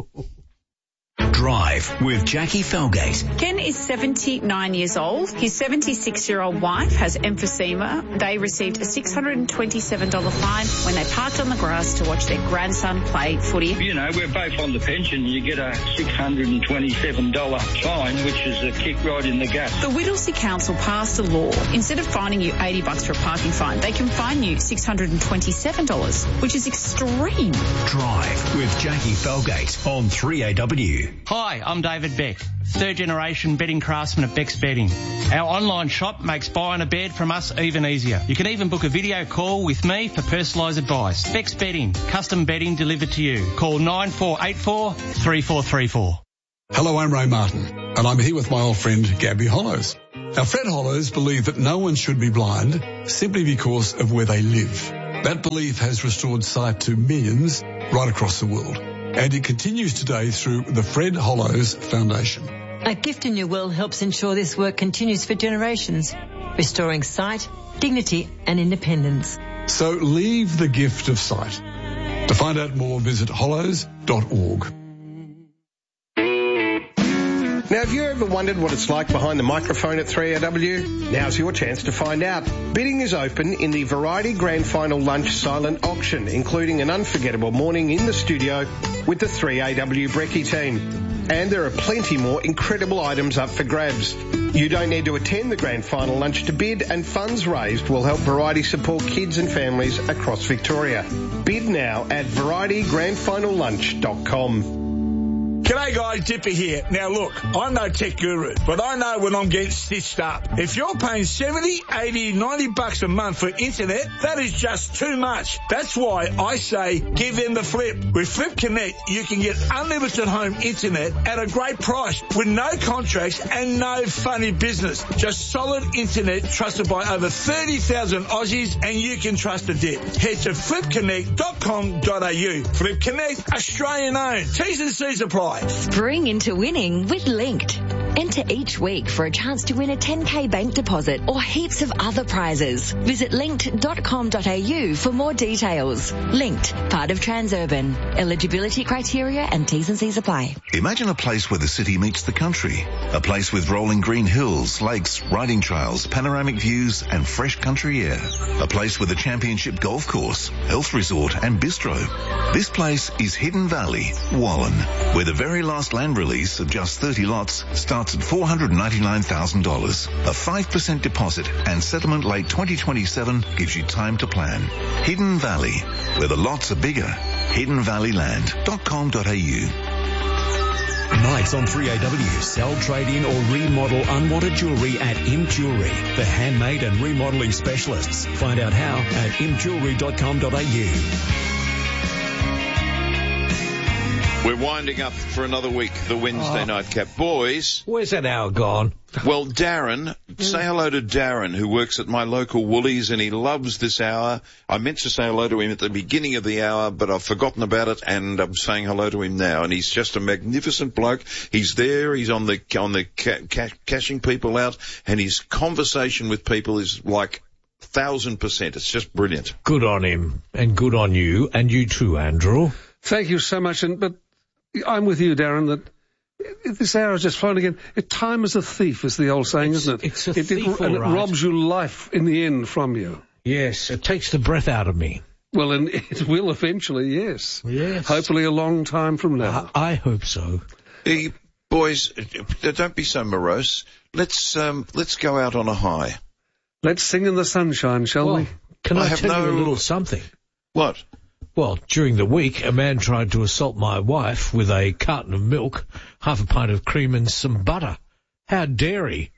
Drive with Jackie Felgate. Ken is seventy-nine years old. His seventy-six-year-old wife has emphysema. They received a six hundred twenty-seven dollars fine when they parked on the grass to watch their grandson play footy. You know, we're both on the pension. You get a six hundred twenty-seven dollars fine, which is a kick right in the gut. The Whittlesea Council passed a law. Instead of fining you eighty bucks for a parking fine, they can fine you six hundred twenty-seven dollars, which is extreme. Drive with Jackie Felgate on three A W. Hi, I'm David Beck, third generation bedding craftsman at Beck's Bedding. Our online shop makes buying a bed from us even easier. You can even book a video call with me for personalised advice. Beck's Bedding, custom bedding delivered to you. Call nine four eight four, three four three four. Hello, I'm Ray Martin, and I'm here with my old friend Gabby Hollows. Now, Fred Hollows believed that no one should be blind simply because of where they live. That belief has restored sight to millions right across the world, and it continues today through the Fred Hollows Foundation. A Gift in Your Will helps ensure this work continues for generations, restoring sight, dignity and independence. So leave the gift of sight. To find out more, visit hollows dot org. Now, have you ever wondered what it's like behind the microphone at three A W? Now's your chance to find out. Bidding is open in the Variety Grand Final Lunch Silent Auction, including an unforgettable morning in the studio with the three A W Brekkie team. And there are plenty more incredible items up for grabs. You don't need to attend the Grand Final Lunch to bid, and funds raised will help Variety support kids and families across Victoria. Bid now at variety grand final lunch dot com. G'day guys, Dipper here. Now look, I'm no tech guru, but I know when I'm getting stitched up. If you're paying seventy, eighty, ninety bucks a month for internet, that is just too much. That's why I say give them the flip. With Flip Connect, you can get unlimited home internet at a great price with no contracts and no funny business. Just solid internet trusted by over thirty thousand Aussies, and you can trust a dip. Head to flip connect dot com dot a u. Flip Connect, Australian owned. T's and C's apply. Spring into winning with Linked. Enter each week for a chance to win a ten K bank deposit or heaps of other prizes. Visit linked dot com dot a u for more details. Linked, part of Transurban. Eligibility criteria and T's and C's apply. Imagine a place where the city meets the country. A place with rolling green hills, lakes, riding trails, panoramic views and fresh country air. A place with a championship golf course, health resort and bistro. This place is Hidden Valley, Wallen, where the very last land release of just thirty lots starts at four hundred ninety-nine thousand dollars. A five percent deposit and settlement late twenty twenty-seven gives you time to plan. Hidden Valley, where the lots are bigger. hidden valley land dot com dot a u. Nights on three A W. Sell, trade in or remodel unwanted jewellery at Im Jewellery, the handmade and remodelling specialists. Find out how at im jewellery dot com dot a u. We're winding up for another week, the Wednesday Oh. Nightcap. Boys. Where's that hour gone? Well, Darren, say hello to Darren, who works at my local Woolies, and he loves this hour. I meant to say hello to him at the beginning of the hour, but I've forgotten about it, and I'm saying hello to him now. And he's just a magnificent bloke. He's there. He's on the on the ca- ca- cashing people out, and his conversation with people is like thousand percent. It's just brilliant. Good on him, and good on you, and you too, Andrew. Thank you so much. And but I'm with you, Darren, that this hour is just flown again. It, time is a thief, is the old saying, It's- isn't it? it's a it, thief, it, and all it right. robs you life in the end from you. Yes, it takes the breath out of me. Well, and it will eventually, yes. Yes. Hopefully a long time from now. I, I hope so. Hey, boys, uh, don't be so morose. Let's um, let's go out on a high. Let's sing in the sunshine, shall Well, we? Can I, I have tell you no- a little something? What? Well, during the week, a man tried to assault my wife with a carton of milk, half a pint of cream and some butter. How dare he?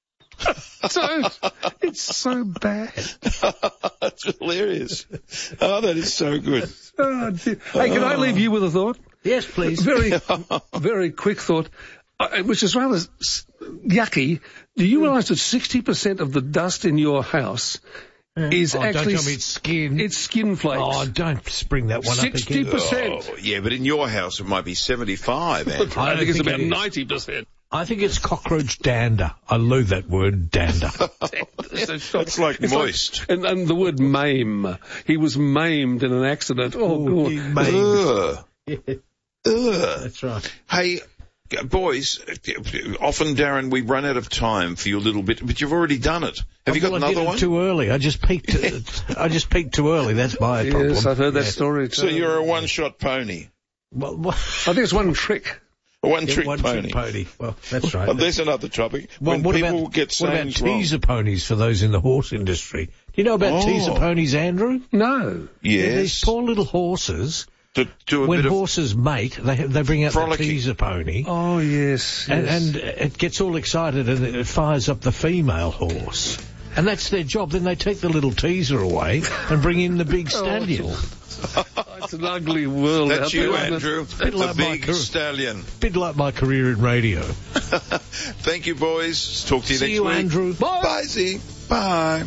Don't. It's so bad. That's hilarious. Oh, that is so good. Oh, dear. Hey, can I leave you with a thought? Yes, please. Very, very quick thought, uh, which is rather s- yucky. Do you realise that sixty percent of the dust in your house is Oh, actually... don't tell me it's skin. It's skin flakes. Oh, don't spring that one sixty up percent. again. Oh, yeah, but in your house it might be seventy-five, Andrew. I, I think it's think about it is. ninety percent. I think it's cockroach dander. I loathe that word, dander. That's like It's moist. Like, and, and the word maim. He was maimed in an accident. Oh, Oh, God. he maimed. Ugh. Ugh. That's right. Hey, boys, often, Darren, we run out of time for you a little bit, but you've already done it. Have you got Well, I another did it one? too early. I just peaked. I just peaked too early. That's my problem. Yes, I've heard that Yes. story too. So you're a one-shot pony. Well, well, I think it's one trick. A one-trick one pony. trick pony. Well, that's right. Oh, there's another topic. Well, when what people about, get what about sayings wrong. teaser ponies for those in the horse industry? Do you know about Oh. teaser ponies, Andrew? No. They're Yes. these poor little horses To, to a when bit horses mate, they they bring out frolicking. the teaser pony. Oh, yes. And, yes. and it gets all excited and it fires up the female horse. And that's their job. Then they take the little teaser away and bring in the big stallion. It's an ugly world That's out you, there, isn't it? Andrew. Bit The like my big car- stallion. Bit like my career in radio. Thank you, boys. Talk to you See next you, week. Andrew. Bye. Bye, Z. Bye.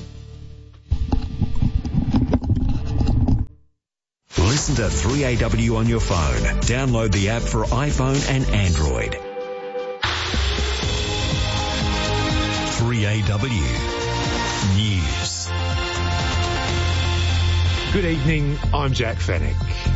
Listen to three A W on your phone. Download the app for iPhone and Android. three A W News. Good evening, I'm Jack Fennick.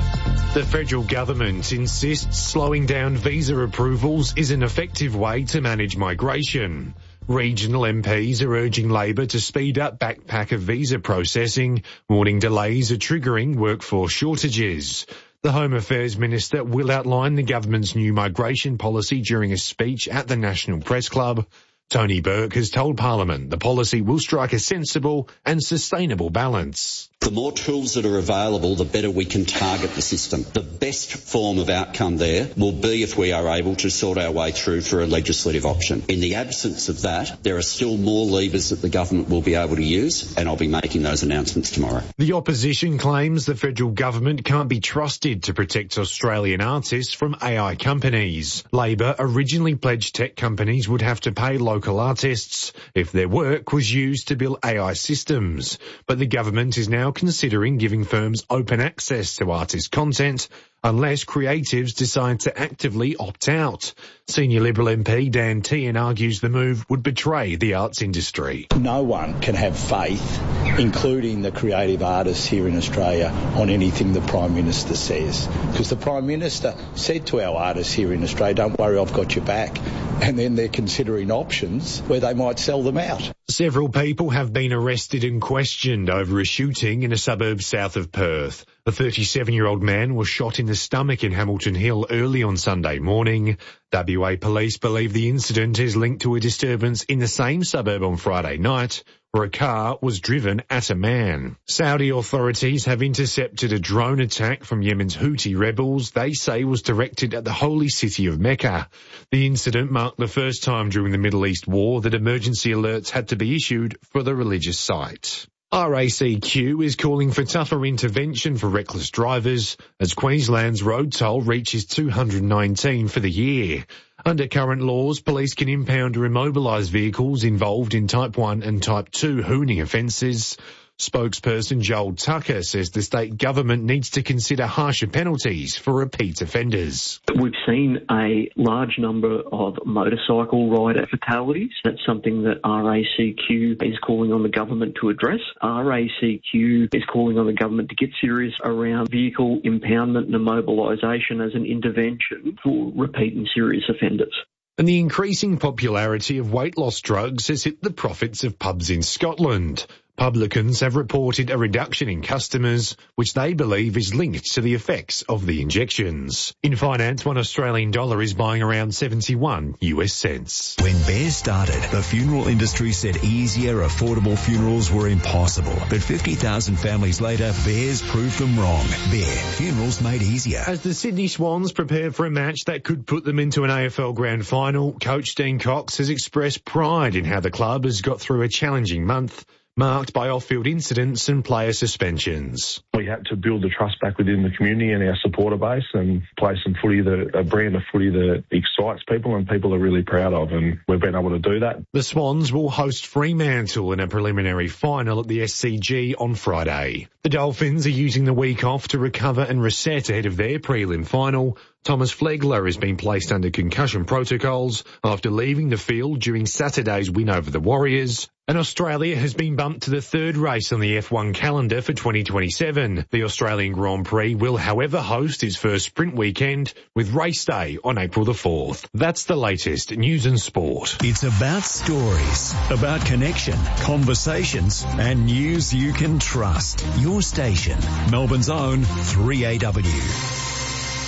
The federal government insists slowing down visa approvals is an effective way to manage migration. Regional M Ps are urging Labor to speed up backpacker visa processing, warning delays are triggering workforce shortages. The Home Affairs Minister will outline the government's new migration policy during a speech at the National Press Club. Tony Burke has told Parliament the policy will strike a sensible and sustainable balance. The more tools that are available, the better we can target the system. The best form of outcome there will be if we are able to sort our way through for a legislative option. In the absence of that, there are still more levers that the government will be able to use, and I'll be making those announcements tomorrow. The opposition claims the federal government can't be trusted to protect Australian artists from A I companies. Labor originally pledged tech companies would have to pay local artists if their work was used to build A I systems, but the government is now considering giving firms open access to artist content unless creatives decide to actively opt out. Senior Liberal M P Dan Tehan argues the move would betray the arts industry. No one can have faith, including the creative artists here in Australia, on anything the Prime Minister says. Because the Prime Minister said to our artists here in Australia, don't worry, I've got your back. And then they're considering options where they might sell them out. Several people have been arrested and questioned over a shooting in a suburb south of Perth. A thirty-seven-year-old man was shot in the stomach in Hamilton Hill early on Sunday morning. W A police believe the incident is linked to a disturbance in the same suburb on Friday night, where a car was driven at a man. Saudi authorities have intercepted a drone attack from Yemen's Houthi rebels they say was directed at the holy city of Mecca. The incident marked the first time during the Middle East war that emergency alerts had to be issued for the religious site. R A C Q is calling for tougher intervention for reckless drivers as Queensland's road toll reaches two hundred nineteen for the year. Under current laws, police can impound or immobilise vehicles involved in Type one and Type two hooning offences. Spokesperson Joel Tucker says the state government needs to consider harsher penalties for repeat offenders. We've seen a large number of motorcycle rider fatalities. That's something that R A C Q is calling on the government to address. R A C Q is calling on the government to get serious around vehicle impoundment and immobilisation as an intervention for repeat and serious offenders. And the increasing popularity of weight loss drugs has hit the profits of pubs in Scotland. Publicans have reported a reduction in customers, which they believe is linked to the effects of the injections. In finance, one Australian dollar is buying around seventy-one US cents. When Bear started, the funeral industry said easier, affordable funerals were impossible. But fifty thousand families later, Bears proved them wrong. Bear, funerals made easier. As the Sydney Swans prepare for a match that could put them into an A F L Grand Final, coach Dean Cox has expressed pride in how the club has got through a challenging month, marked by off-field incidents and player suspensions. We had to build the trust back within the community and our supporter base and play some footy, that, a brand of footy that excites people and people are really proud of, and we've been able to do that. The Swans will host Fremantle in a preliminary final at the S C G on Friday. The Dolphins are using the week off to recover and reset ahead of their prelim final. Thomas Flegler has been placed under concussion protocols after leaving the field during Saturday's win over the Warriors. And Australia has been bumped to the third race on the F one calendar for twenty twenty-seven. The Australian Grand Prix will, however, host its first sprint weekend with race day on April the fourth. That's the latest news and sport. It's about stories, about connection, conversations, and news you can trust. Your station, Melbourne's own three A W.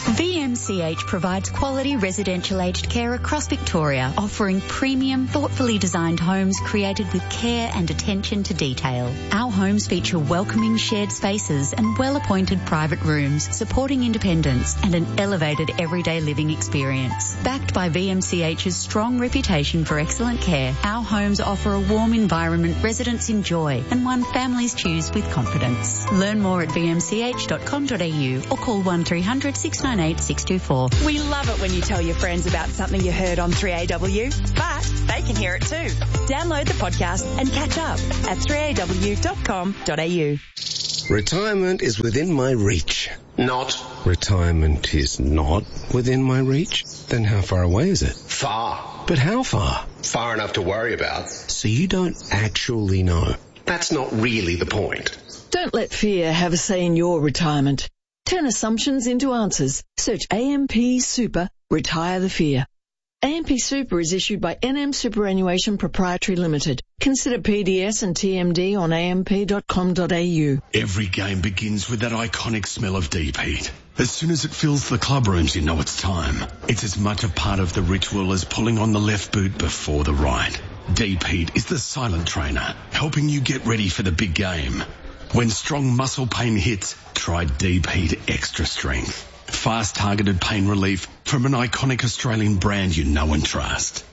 V M C H provides quality residential aged care across Victoria, offering premium, thoughtfully designed homes created with care and attention to detail. Our homes feature welcoming shared spaces and well-appointed private rooms, supporting independence and an elevated everyday living experience. Backed by V M C H's strong reputation for excellent care, our homes offer a warm environment residents enjoy and one families choose with confidence. Learn more at v m c h dot com dot a u or call one three hundred six nine eight six two four. We love it when you tell your friends about something you heard on three A W, but they can hear it too. Download the podcast and catch up at three a w dot com dot a u. Retirement is within my reach. Not. Retirement is not within my reach? Then how far away is it? Far. But how far? Far enough to worry about. So you don't actually know. That's not really the point. Don't let fear have a say in your retirement. Turn assumptions into answers. Search A M P Super, Retire the Fear. A M P Super is issued by N M Superannuation Proprietary Limited. Consider P D S and T M D on a m p dot com dot a u. Every game begins with that iconic smell of deep heat. As soon as it fills the club rooms, you know it's time. It's as much a part of the ritual as pulling on the left boot before the right. Deep heat is the silent trainer, helping you get ready for the big game. When strong muscle pain hits, try Deep Heat Extra Strength. Fast targeted pain relief from an iconic Australian brand you know and trust.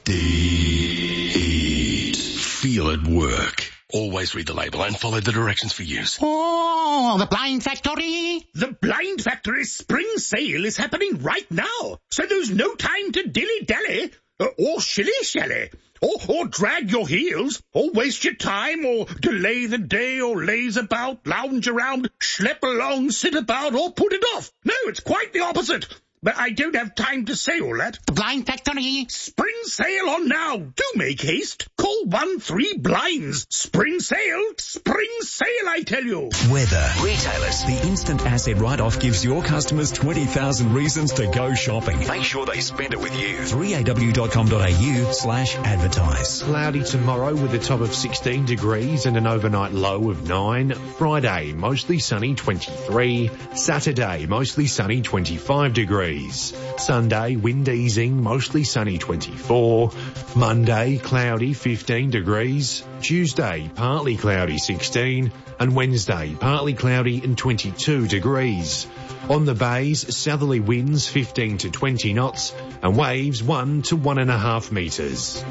Deep Heat. Feel it work. Always read the label and follow the directions for use. Oh, the Blind Factory! The Blind Factory spring sale is happening right now, so there's no time to dilly-dally, uh, or shilly-shally, or, or drag your heels, or waste your time, or delay the day, or laze about, lounge around, schlep along, sit about, or put it off. No, it's quite the opposite. But I don't have time to say all that. The Blind Factory. Spring sale on now. Do make haste. Call one three blinds. Spring sale. Spring sale, I tell you. Weather. Retailers. The instant asset write-off gives your customers twenty thousand reasons to go shopping. Make sure they spend it with you. three a w dot com dot a u slash advertise. Cloudy tomorrow with a top of sixteen degrees and an overnight low of nine. Friday, mostly sunny, twenty-three. Saturday, mostly sunny, twenty-five degrees. Sunday, wind easing, mostly sunny, twenty-four. Monday, cloudy, fifteen degrees. Tuesday, partly cloudy, sixteen. And Wednesday, partly cloudy and twenty-two degrees. On the bays, southerly winds fifteen to twenty knots and waves one to one and a half metres.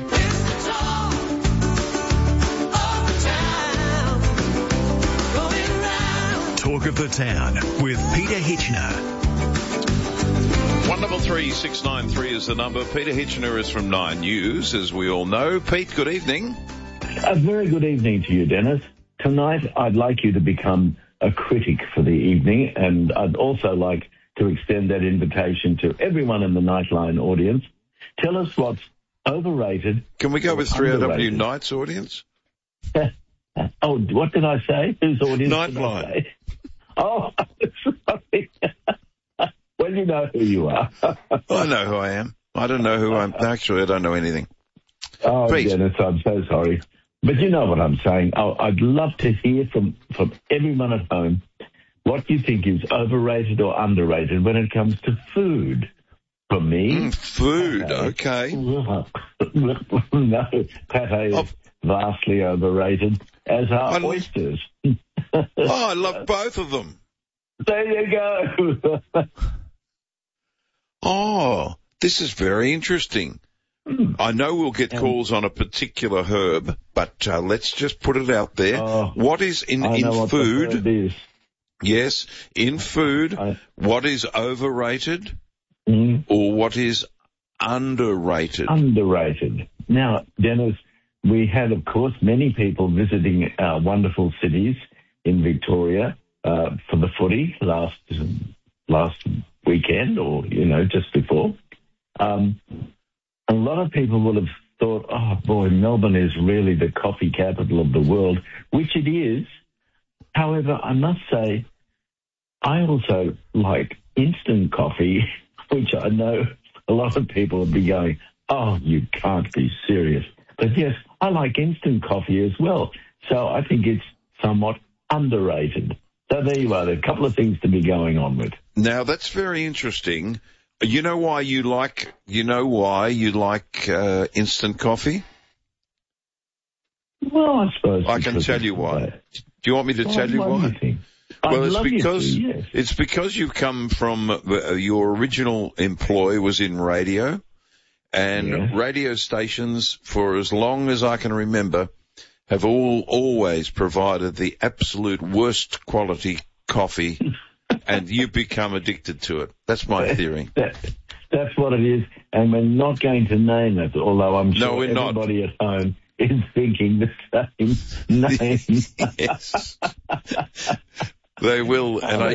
Talk of the Town with Peter Hitchener. One double three six nine three is the number. Peter Hitchener is from Nine News, as we all know. Pete, good evening. A very good evening to you, Dennis. Tonight, I'd like you to become a critic for the evening, and I'd also like to extend that invitation to everyone in the Nightline audience. Tell us what's overrated. Can we go with three A W Night's audience? Oh, what did I say? Whose audience? Nightline. Oh, sorry. Well, you know who you are. I know who I am. I don't know who I'm. Actually, I don't know anything. Oh, Pete. Dennis, I'm so sorry. But you know what I'm saying. Oh, I'd love to hear from, from everyone at home what you think is overrated or underrated when it comes to food. For me... Mm, food, okay. No, pate is vastly overrated, as are I oysters. Oh, I love both of them. There you go. Oh, this is very interesting. Mm. I know we'll get um, calls on a particular herb, but uh, let's just put it out there. Oh, what is in, I know in what food? The herb is. Yes, in food, I, what is overrated mm, or what is underrated? Underrated. Now, Dennis, we had, of course, many people visiting our wonderful cities in Victoria uh, for the footy last last weekend, or, you know, just before. Um, a lot of people would have thought, oh, boy, Melbourne is really the coffee capital of the world, which it is. However, I must say, I also like instant coffee, which I know a lot of people would be going, oh, you can't be serious. But yes, I like instant coffee as well. So I think it's somewhat underrated. So there you are. There are a couple of things to be going on with. Now, that's very interesting. You know why you like, you know why you like uh, instant coffee? Well, I suppose. I can tell you why. That. Do you want me to well, tell you why? You well, I'd it's love because you to, yes. it's because you've come from uh, your original employ was in radio, and yeah. radio stations for as long as I can remember have all always provided the absolute worst quality coffee, and you become addicted to it. That's my theory. That, that's what it is, and we're not going to name it, although I'm sure no, we're everybody not. at home is thinking the same name. Yes. They will, and I